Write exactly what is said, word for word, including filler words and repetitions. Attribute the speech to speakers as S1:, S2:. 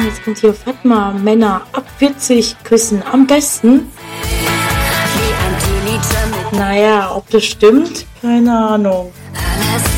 S1: jetzt kommt hier Fatma, Männer ab vierzig küssen am besten. Naja, ob das stimmt, keine Ahnung.